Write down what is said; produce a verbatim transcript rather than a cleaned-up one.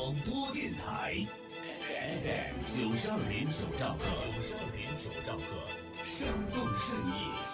广播电台 F M 九十二点九兆赫，九十二点九兆赫，生动盛意。